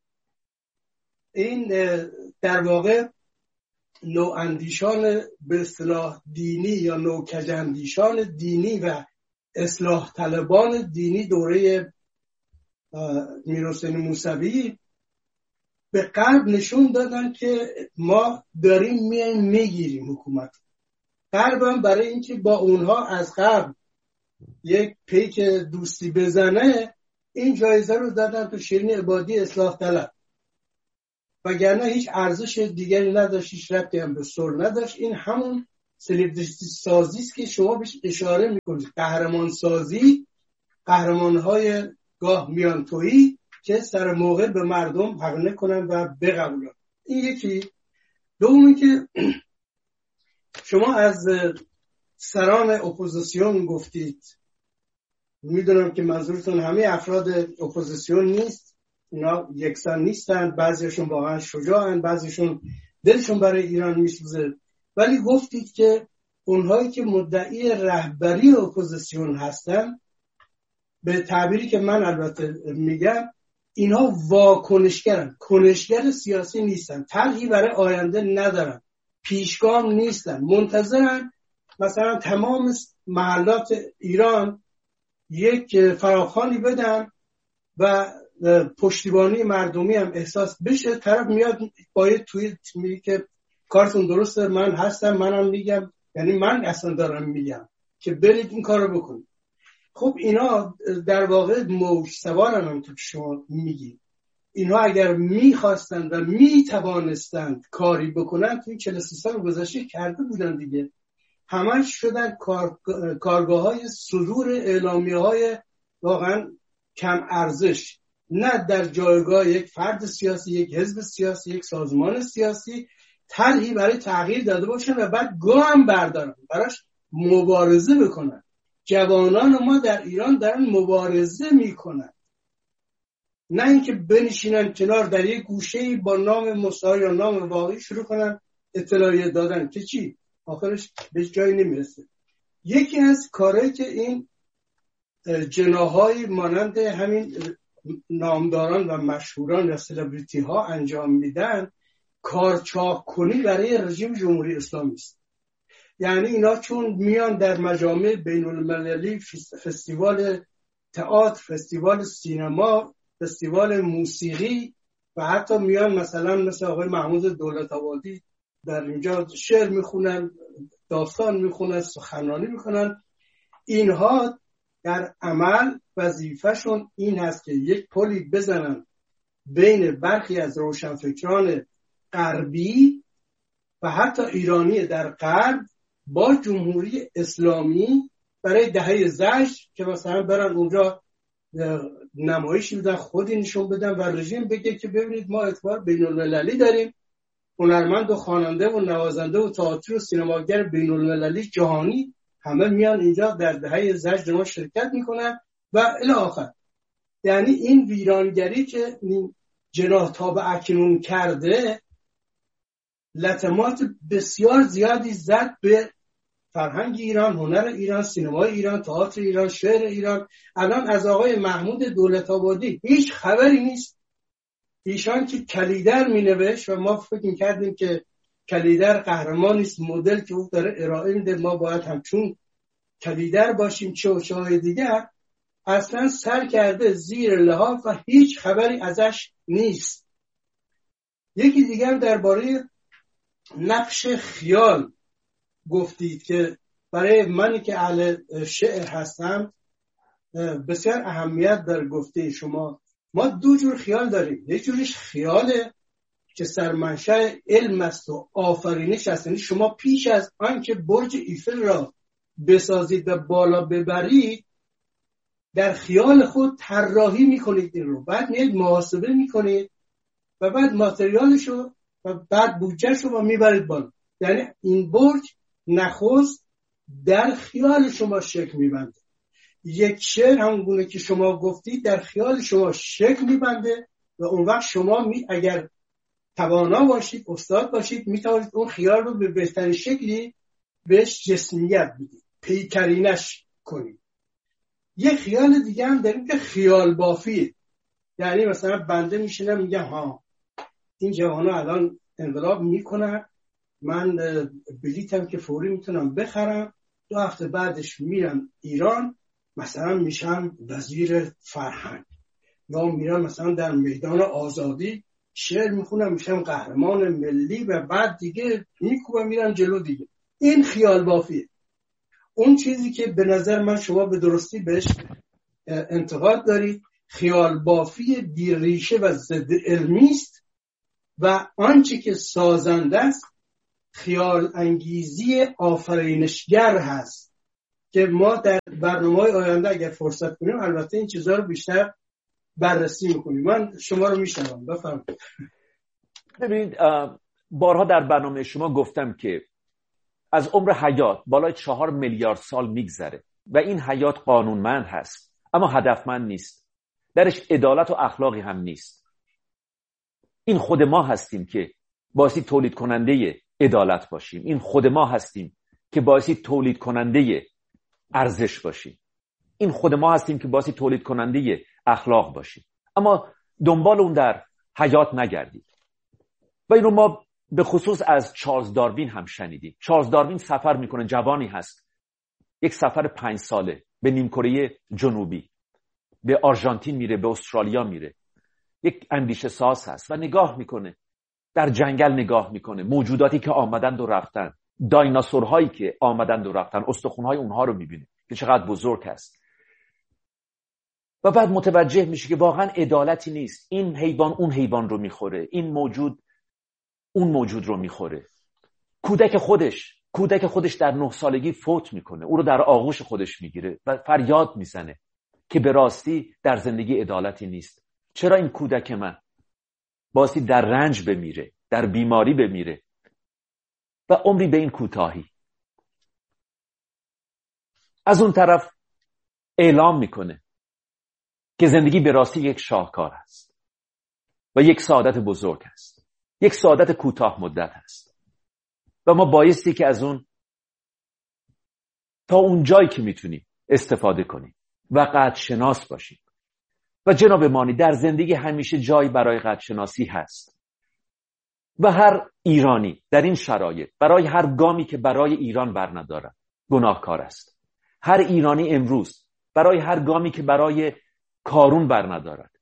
این در واقع نواندیشان به اصطلاح دینی یا نوکجاندیشان دینی و اصلاح طلبان دینی دوره میرحسین موسوی به غرب نشون دادن که ما داریم میایم میگیریم حکومت. غرب هم برای اینکه با اونها از غرب یک پیک دوستی بزنه این جایزه رو دادن تو شیرین عبادی اصلاح طلب، وگرنه هیچ ارزش دیگری نداشت، هیچ ربطی هم به صلح نداشت. این همون سلبریتی سازی است که شما بهش اشاره میکنید. قهرمان سازی، قهرمان‌های گاه میان تویی که سر موقع به مردم حمله کنن و بقبولن. این یکی. دومی که شما از سران اپوزیسیون گفتید، میدونم که منظورتون همه افراد اپوزیسیون نیست، اینا یکسان نیستن، بعضیشون واقعا شجاعن، بعضیشون دلشون برای ایران میسوزه، ولی گفتید که اونهایی که مدعی رهبری اپوزیسیون هستن، به تعبیری که من البته میگم، اینها واکنشگرن، کنشگر سیاسی نیستن، طرحی برای آینده ندارن، پیشگام نیستن، منتظرن مثلا تمام محلات ایران یک فراخوانی بدن و پشتیبانی مردمی هم احساس بشه. طرف میاد با یه توییت میگه که کارتون درسته، من هستم، منم میگم، یعنی من اصلا دارم میگم که برید این کارو بکنید. خب اینا در واقع موج سوارن، هم که شما میگید. اینها اگر میخواستند و میتوانستند کاری بکنن توی چهل و سه سال گذشته کرده بودن دیگه. همش شدن کار... کارگاه های صدور اعلامیه های واقعا کم ارزش، نه در جایگاه یک فرد سیاسی، یک حزب سیاسی، یک سازمان سیاسی، طرحی برای تغییر داده باشن و بعد گام بردارن، براش مبارزه بکنن. جوانان ما در ایران دارن مبارزه میکنن، نه اینکه بنشینن کنار در یک گوشه‌ای با نام مستعار یا نام واقعی شروع کنن اطلاعیه دادن که چی؟ آخرش به جایی نمیرسه. یکی از کارهایی که این جناح‌های مانند همین نامداران و مشهوران و سلبریتی ها انجام میدن، کارچاق کنی برای رژیم جمهوری اسلامی است. یعنی اینا چون میان در مجامع بین المللی، فستیوال تئاتر، فستیوال سینما، فستیوال موسیقی و حتی میان مثلا مثل آقای محمود دولت‌آبادی در اینجا شعر میخونن، داستان میخونن، سخنرانی میکنن، اینها در عمل وظیفه‌شون این هست که یک پلی بزنن بین برخی از روشنفکران غربی و حتی ایرانی در غرب با جمهوری اسلامی برای دهه زشت، که مثلا برن اونجا نمایشی بدن، خودی نشون بدن و رژیم بگه که ببینید ما اعتبار بین المللی داریم، هنرمند و خواننده و نوازنده و تئاتر و سینماگر بین المللی جهانی همه میان اینجا در دهه زجر ما شرکت میکنن و الی آخر. یعنی این ویرانگری که این جناح تا به اکنون کرده لطمات بسیار زیادی زد به فرهنگ ایران، هنر ایران، سینمای ایران، تئاتر ایران، شعر ایران. الان از آقای محمود دولت‌آبادی هیچ خبری نیست. ایشان که کلیدر می نوشت و ما فکر می کردیم که کلیدر قهرمانی است، مدل که او داره ارائه میده ما باید همچون کلیدر باشیم، چه و چه های دیگر، اصلا سر کرده زیر لحاف و هیچ خبری ازش نیست. یکی دیگر درباره نقش خیال گفتید که برای منی که اهل شعر هستم بسیار اهمیت داره. گفته شما ما دو جور خیال داریم، یک جورش خیاله که سرمنشأ علم است و آفرینش است، یعنی شما پیش از آنکه برج ایفل را بسازید و بالا ببرید در خیال خود طراحی میکنید این رو، بعد میاد محاسبه میکنید و بعد ماتریالشو و بعد بودجهشو رو میبرید بالا. یعنی این برج نخست در خیال شما شکل میبنده. یک شعر همون گونه که شما گفتید در خیال شما شکل میبنده و اون وقت شما می اگر توانا باشید، استاد باشید، میتوانید اون خیال رو به بهترین شکلی بهش جسمیت بدید، پیکرینش کنید. یه خیال دیگه هم داریم که خیال بافیه. یعنی مثلا بنده میشینم میگم ها این جوانا الان انقلاب میکنن، من بلیتم که فوری میتونم بخرم، دو هفته بعدش میرم ایران، مثلا میشم وزیر فرهنگ، یا میرم مثلا در میدان آزادی شعر میخونم میشم قهرمان ملی و بعد دیگه میکوبم میرم جلو دیگه. این خیال بافیه. اون چیزی که به نظر من شما به درستی بهش انتقاد دارید خیال بافی بی ریشه و ضد علمی است و آنچه که سازنده است خیال انگیزی آفرینشگر هست که ما در برنامه‌های آینده اگر فرصت کنیم البته این چیزها رو بیشتر بررسی میکنیم. من شما رو میشنوم، بفرمایید. ببینید بارها در برنامه شما گفتم که از عمر حیات بالای چهار میلیارد سال میگذره و این حیات قانونمند هست اما هدفمند نیست، درش عدالت و اخلاقی هم نیست. این خود ما هستیم که باعثی تولید کننده عدالت باشیم، این خود ما هستیم که باعثی تولید کننده ارزش باشیم، این خود ما هستیم که باعثی تولید کننده اخلاق باشیم، اما دنبال اون در حیات نگردید. و اینو ما به خصوص از چارلز داروین هم شنیدیم. چارلز داروین سفر میکنه، جوانی هست، یک سفر پنج ساله به نیمکره جنوبی، به آرژانتین میره، به استرالیا میره، یک اندیشه ساز هست و نگاه میکنه، در جنگل نگاه میکنه، موجوداتی که آمدند و رفتن، دایناسورهایی که آمدند و رفتن، استخوان‌های اونها رو میبینه که چقدر بزرگ هست و بعد متوجه میشه که واقعا عدالتی نیست. این حیوان اون حیوان رو میخوره، این موجود اون موجود رو میخوره. کودک خودش کودک خودش در نه سالگی فوت میکنه، او رو در آغوش خودش میگیره و فریاد میزنه که به راستی در زندگی عدالتی نیست. چرا این کودک من باستی در رنج بمیره، در بیماری بمیره و عمری به این کوتاهی؟ از اون طرف اعلام میکنه که زندگی به راستی یک شاهکار است و یک سعادت بزرگ است، یک سعادت کوتاه مدت است و ما بایستی که از اون تا اون جایی که میتونیم استفاده کنیم و قدرشناس باشیم. و جناب مانی، در زندگی همیشه جایی برای قدرشناسی هست و هر ایرانی در این شرایط برای هر گامی که برای ایران برندارد گناهکار است. هر ایرانی امروز برای هر گامی که برای کارون برندارد،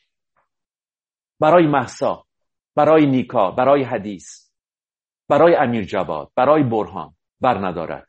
برای مهسا، برای نیکا، برای حدیث، برای امیر جواد، برای برهان برندارد،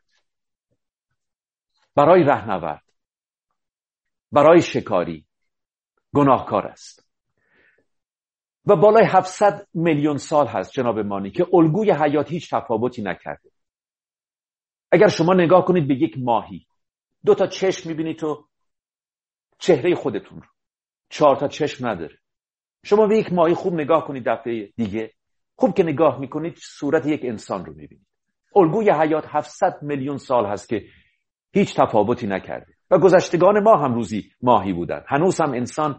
برای رهنورد، برای شکاری، گناهکار است. و بالای هفتصد میلیون سال هست جناب مانی که الگوی حیات هیچ تفاوتی نکرده. اگر شما نگاه کنید به یک ماهی، دو تا چشم میبینید تو چهره خودتون رو، چهار تا چشم نداره. شما به یک ماهی خوب نگاه کنید، دفعه دیگه خوب که نگاه میکنید صورت یک انسان رو میبینید. الگوی حیات هفتصد میلیون سال هست که هیچ تفاوتی نکرده و گذشتگان ما هم روزی ماهی بودن. هنوز هم انسان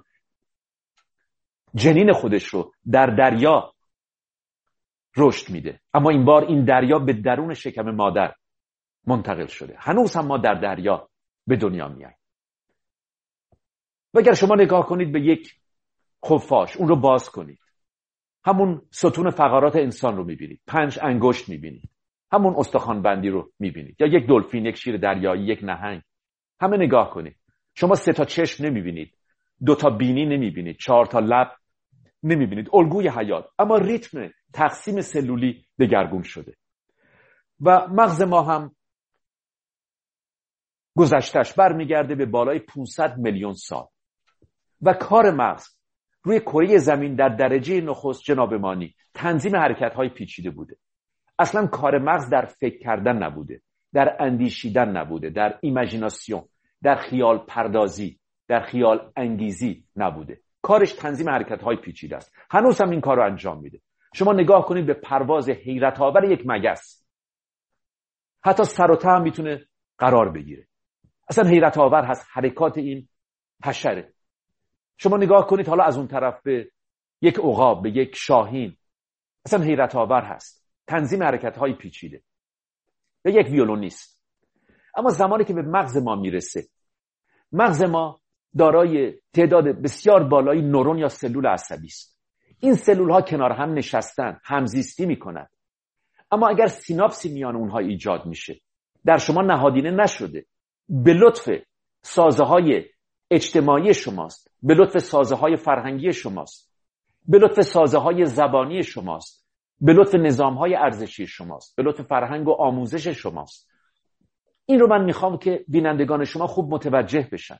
جنین خودش رو در دریا رشد میده، اما این بار این دریا به درون شکم مادر منتقل شده. هنوز هم ما در دریا به دنیا میاییم. و اگر شما نگاه کنید به یک خفاش، اون رو باز کنید، همون ستون فقرات انسان رو میبینید، پنج انگشت میبینید، همون استخوان بندی رو میبینید، یا یک دلفین، یک شیر دریایی، یک نهنگ. همه نگاه کنید، شما سه تا چشم نمیبینید، دو تا بینی نمیبینید، چهار تا لب نمیبینید. الگوی حیات، اما ریتم تقسیم سلولی دگرگون شده و مغز ما هم گذشتش برمیگرده به بالای پانصد میلیون سال و کار مغز روی کره زمین در درجه نخست جناب مانی تنظیم حرکت‌های پیچیده بوده. اصلا کار مغز در فکر کردن نبوده، در اندیشیدن نبوده، در ایمیجیناسیون، در خیال پردازی، در خیال انگیزی نبوده. کارش تنظیم حرکت‌های پیچیده است. هنوز هم این کار رو انجام میده. شما نگاه کنید به پرواز حیرت آور یک مگس، حتی سر و ته هم میتونه قرار بگیره. اصلا حیرت آور هست حرکات این حشره. شما نگاه کنید حالا از اون طرف به یک عقاب، به یک شاهین، اصلا حیرت آور هست تنظیم حرکت‌های پیچیده. به یک ویولونیست. اما زمانی که به مغز ما میرسه، مغز ما دارای تعداد بسیار بالایی نورون یا سلول عصبی است. این سلول ها کنار هم نشستن، همزیستی میکنند. اما اگر سیناپسی میان اونها ایجاد میشه، در شما نهادینه نشده، به لطف سازه های اجتماعی شماست، به لطف سازه های فرهنگی شماست، به لطف سازه های زبانی شماست، به لطف نظام های ارزشی شماست، به لطف فرهنگ و آموزش شماست. این رو من میخوام که بینندگان شما خوب متوجه بشن.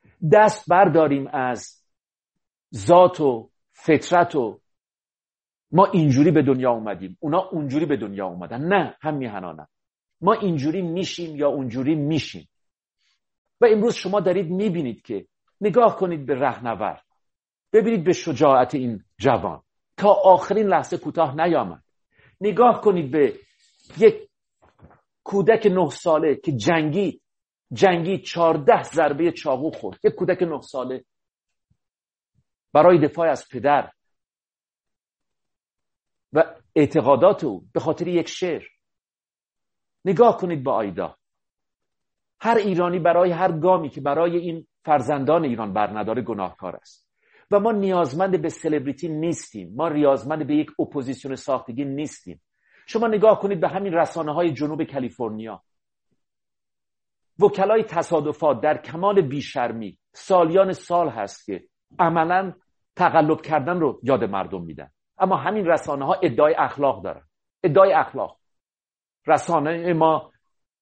دست برداریم از ذات و فطرت و ما اینجوری به دنیا اومدیم، اونا اونجوری به دنیا اومدن. نه، هم میهنانم. ما اینجوری میشیم یا اونجوری میشیم. و امروز شما دارید میبینید که نگاه کنید به رهنورد، ببینید به شجاعت این جوان تا آخرین لحظه کوتاه نیامد. نگاه کنید به یک کودک نه ساله که جنگی جنگی چهارده ضربه چاقو خورد. یک کودک نه ساله برای دفاع از پدر و اعتقادات او به خاطر یک شعر. نگاه کنید به آیدا. هر ایرانی برای هر گامی که برای این فرزندان ایران برنداره گناهکار است و ما نیازمند به سلبریتی نیستیم. ما نیازمند به یک اپوزیسیون ساختگی نیستیم. شما نگاه کنید به همین رسانه های جنوب کالیفرنیا. وکلای تصادفات در کمال بیشرمی سالیان سال هست که عملاً تقلب کردن رو یاد مردم میدن، اما همین رسانه ها ادعای اخلاق دارن. ادعای اخلاق. رسانه ما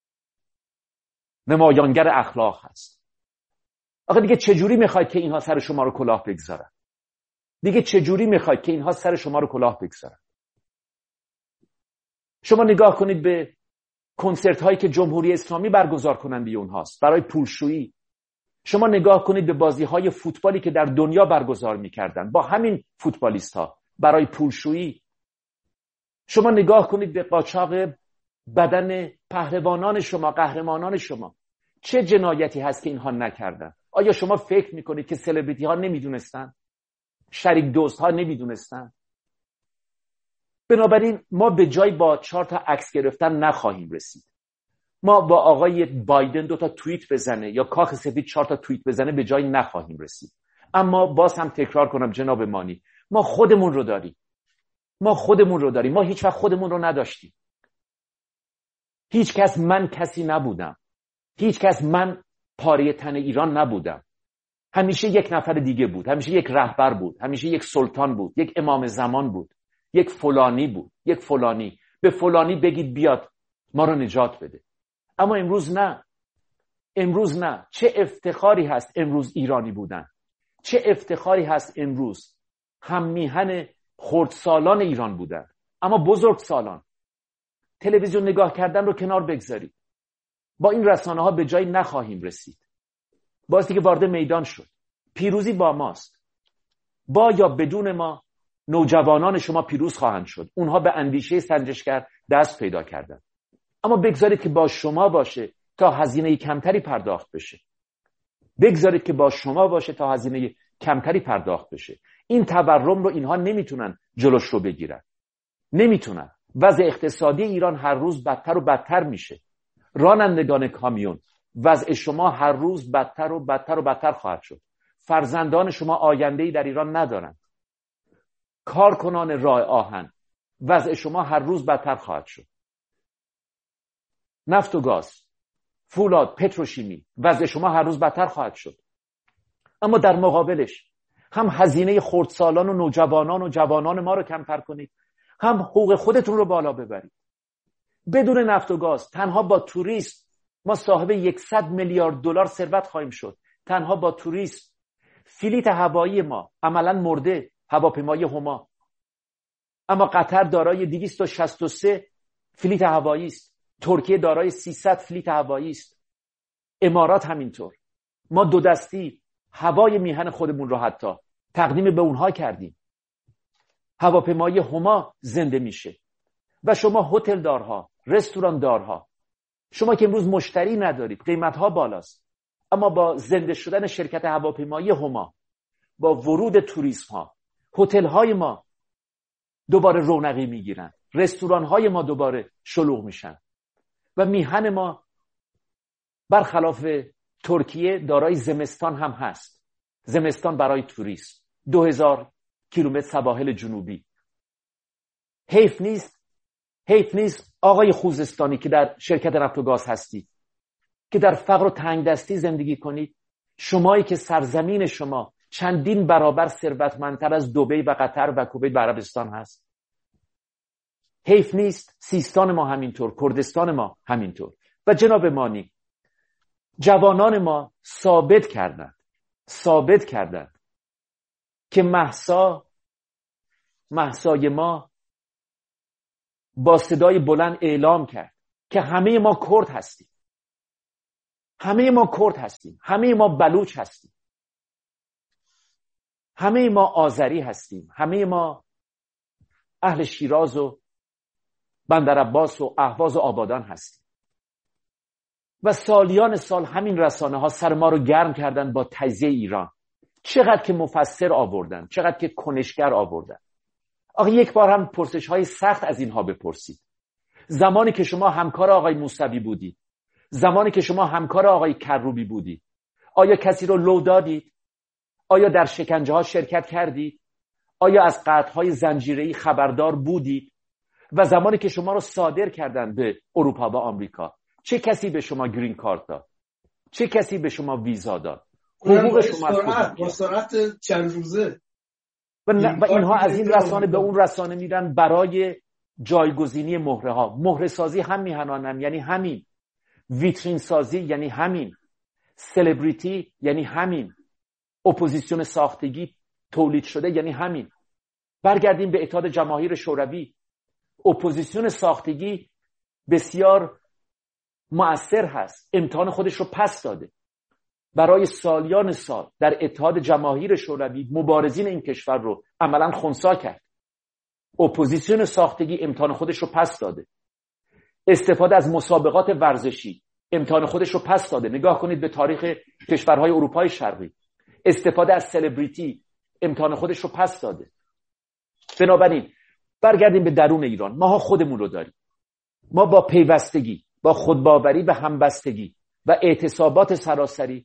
نمایانگر اخلاق هست. آخه دیگه چجوری میخواید که اینها سر شما رو کلاه بگذارن؟ دیگه چجوری میخواید که اینها سر شما رو کلاه بگذارن؟ شما نگاه کنید به کنسرت هایی که جمهوری اسلامی برگزار کننده اونهاست برای پولشویی. شما نگاه کنید به بازی های فوتبالی که در دنیا برگزار میکردن با همین فوتبالیست ها برای پولشویی. شما نگاه کنید به قاچاق بدن پهلوانان شما، قهرمانان شما. چه جنایتی هست که اینها نکردن؟ آیا شما فکر میکنید که سلبریتی ها نمیدونستن؟ شریک دوست ها نمیدونستن؟ بنابراین ما به جای با چهار تا عکس گرفتن نخواهیم رسید. ما با آقای بایدن دو تا توییت بزنه یا کاخ سفید چهار تا توییت بزنه به جای نخواهیم رسید. اما باز هم تکرار کنم جناب مانی، ما خودمون رو داریم. ما خودمون رو داریم. ما هیچ وقت خودمون رو نداشتیم. هیچ کس من کسی نبودم. هیچ کس من پاره تن ایران نبودم. همیشه یک نفر دیگه بود. همیشه یک رهبر بود. همیشه یک سلطان بود. یک امام زمان بود. یک فلانی بود. یک فلانی. به فلانی بگید بیاد ما رو نجات بده. اما امروز نه. امروز نه. چه افتخاری هست امروز ایرانی بودن. چه افتخاری هست امروز هم میهن خردسالان ایران بودن. اما بزرگ سالان. تلویزیون نگاه کردن رو کنار بگذارید. با این رسانه ها به جای نخواهیم رسید. باستی که وارد میدان شد. پیروزی با ماست. با یا بدون ما نوجوانان شما پیروز خواهند شد. اونها به اندیشه سنجشگر دست پیدا کردن. اما بگذارید که با شما باشه تا هزینه کمتری پرداخت بشه. بگذارید که با شما باشه تا هزینه کمتری پرداخت بشه. این تورم رو اینها نمیتونن جلوش رو بگیرن. نمیتونن. وضع اقتصادی ایران هر روز بدتر و بدتر میشه. رانندگان کامیون، وضع شما هر روز بدتر و بدتر و بدتر خواهد شد. فرزندان شما آینده‌ای در ایران ندارند. کارکنان راه آهن، وضع شما هر روز بدتر خواهد شد. نفت و گاز، فولاد، پتروشیمی، وضع شما هر روز بدتر خواهد شد. اما در مقابلش هم هزینه خردسالان و نوجوانان و جوانان ما رو کمتر کنید، هم حقوق خودتون رو بالا ببرید. بدون نفت و گاز تنها با توریست ما صاحب صد میلیارد دلار ثروت خواهیم شد. تنها با توریست. فلیت هوایی ما عملاً مرده، هواپیمای هما. اما قطر دارای دویست و شصت و سه فلیت هوایی است. ترکیه دارای سیصد فلیت هوایی است. امارات همینطور. ما دو دستی هوای میهن خودمون رو حتی تقدیم به اونها کردیم. هواپیمای هما زنده میشه. و شما هتل دارها، رستوران دارها، شما که امروز مشتری ندارید، قیمتها بالاست، اما با زنده شدن شرکت هواپیمایی هما، با ورود توریسم ها، هتل های ما دوباره رونقی میگیرن، رستوران های ما دوباره شلوغ میشن و میهن ما برخلاف ترکیه دارای زمستان هم هست. زمستان برای توریست. دو هزار کیلومتر سواحل جنوبی. حیف نیست حیف نیست آقای خوزستانی که در شرکت نفت و گاز هستی، که در فقر و تنگدستی زندگی کنید، شمایی که سرزمین شما چندین برابر ثروتمندتر از دبی و قطر و کویت و عربستان هست. حیف نیست سیستان ما همینطور، کردستان ما همینطور. و جناب مانی، جوانان ما ثابت کردند ثابت کردند که مهسا مهسای ما با صدای بلند اعلام کرد که همه ما کرد هستیم، همه ما کرد هستیم، همه ما بلوچ هستیم، همه ما آذری هستیم، همه ما اهل شیراز و بندرعباس و اهواز و آبادان هستیم. و سالیان سال همین رسانه ها سر ما رو گرم کردن با تجزیه ایران. چقدر که مفسر آوردن، چقدر که کنشگر آوردن. آخه یک بار هم پرسش های سخت از اینها بپرسید. زمانی که شما همکار آقای موسوی بودید، زمانی که شما همکار آقای کروبی بودید، آیا کسی رو لو دادید؟ آیا در شکنجه ها شرکت کردید؟ آیا از قطعهای زنجیره‌ای خبردار بودید؟ و زمانی که شما رو صادر کردن به اروپا و آمریکا، چه کسی به شما گرین کارت داد؟ چه کسی به شما ویزا داد؟ حقوق شما از کجا؟ با سرعت چند روزه. و, و اینها از این رسانه به اون رسانه میرن برای جایگزینی مهره ها. مهره سازی هم میهنانن یعنی همین، ویترین سازی یعنی همین، سلبریتی یعنی همین، اپوزیسیون ساختگی تولید شده یعنی همین. برگردیم به اتحاد جماهیر شوروی. اپوزیسیون ساختگی بسیار مؤثر هست، امتحان خودش رو پس داده. برای سالیان سال در اتحاد جماهیر شوروی مبارزین این کشور رو عملاً خنثی کرد. اپوزیسیون ساختگی امتحان خودش رو پس داده. استفاده از مسابقات ورزشی امتحان خودش رو پس داده. نگاه کنید به تاریخ کشورهای اروپای شرقی. استفاده از سلبریتی امتحان خودش رو پس داده. بنابراین برگردیم به درون ایران. ما خودمون رو داریم. ما با پیوستگی، با خودباوری و همبستگی و اعتصابات سراسری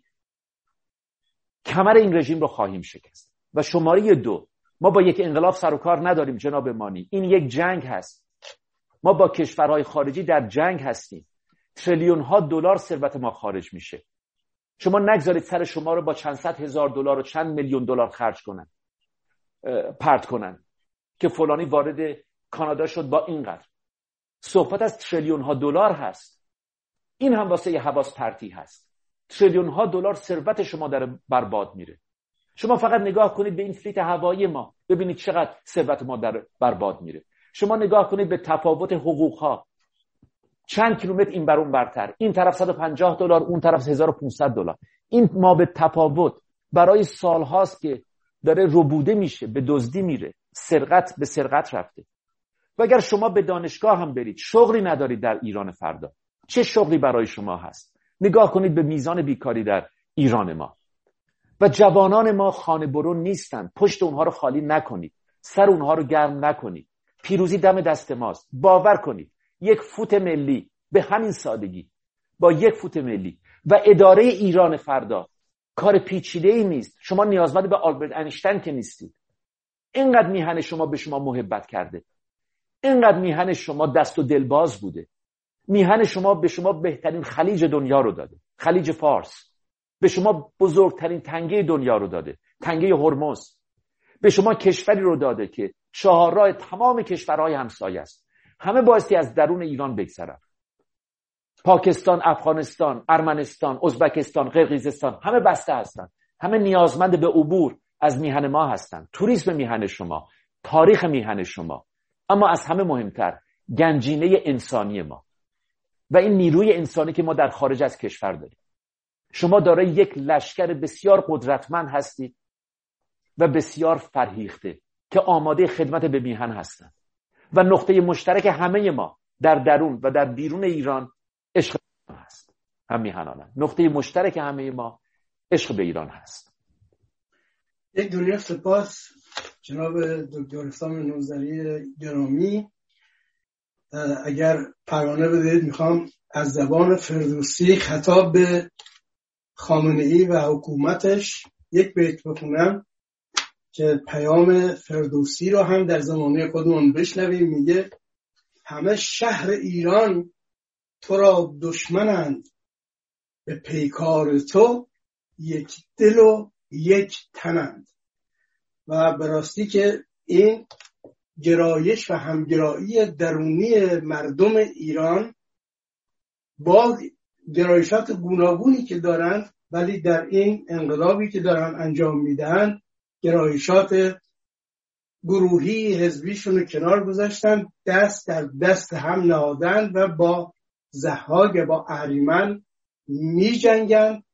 کمر این رژیم رو خواهیم شکست. و شماره دو، ما با یک انقلاب سر و کار نداریم جناب مانی. این یک جنگ هست. ما با کشورهای خارجی در جنگ هستیم. تریلیون ها دلار ثروت ما خارج میشه. شما نگذارید سر شما رو با چند صد هزار دلار و چند میلیون دلار خرج کنن، پرت کنن که فلانی وارد کانادا شد با اینقدر. صحبت از تریلیون ها دلار هست. این هم واسه یه حواس پرتی هست. تریلیون ها دلار ثروت شما در برباد میره. شما فقط نگاه کنید به این فلیت هوایی ما، ببینید چقدر ثروت ما در برباد میره. شما نگاه کنید به تفاوت حقوق ها، چند کیلومتر این بر اون برتر، این طرف صد و پنجاه دلار، اون طرف هزار و پانصد دلار. این ما به تفاوت برای سال هاست که داره ربوده میشه، به دزدی میره، سرقت به سرقت رفته. و اگر شما به دانشگاه هم برید، شغلی ندارید در ایران فردا، چه شغلی برای شما هست؟ نگاه کنید به میزان بیکاری در ایران ما. و جوانان ما خانه برون نیستن. پشت اونها رو خالی نکنید، سر اونها رو گرم نکنید. پیروزی دم دست ماست. باور کنید یک فوت ملی، به همین سادگی، با یک فوت ملی و اداره ایران فردا کار پیچیده‌ای نیست. شما نیازمند به آلبرت اینشتین که نیستید. اینقدر میهن شما به شما محبت کرده، اینقدر میهن شما دست و دلباز بوده، میهن شما به شما بهترین خلیج دنیا رو داده، خلیج فارس. به شما بزرگترین تنگه دنیا رو داده، تنگه هرمز. به شما کشوری رو داده که چهارراه تمام کشورهای همسایه است. همه بایستی از درون ایران بگذرن. پاکستان، افغانستان، ارمنستان، ازبکستان، قرقیزستان همه بسته هستن. همه نیازمند به عبور از میهن ما هستن. توریسم میهن شما، تاریخ میهن شما، اما از همه مهمتر گنجینه انسانی ما و این نیروی انسانی که ما در خارج از کشور داریم. شما دارای یک لشکر بسیار قدرتمند هستید و بسیار فرهیخته که آماده خدمت به میهن هستند. و نقطه مشترک همه ما در درون و در بیرون ایران عشق به ایران هست. هم میهنانند. نقطه مشترک همه ما عشق به ایران هست. یک دنیا سپاس جناب دکتر حسام نوذری گرامی. اگر پروانه بدهید میخوام از زبان فردوسی خطاب به خامنه‌ای و حکومتش یک بیت بخونم که پیام فردوسی رو هم در زمانه خودمون بشنویم. میگه همه شهر ایران تو را دشمنند، به پیکار تو یک دل و یک تنند. و به راستی که این گرایش و همگرایی درونی مردم ایران با گرایشات گوناگونی که دارن، ولی در این انقلابی که دارن انجام میدن گرایشات گروهی حزبیشون رو کنار گذاشتن، دست در دست هم نهادن و با ضحاک با اهریمن می جنگن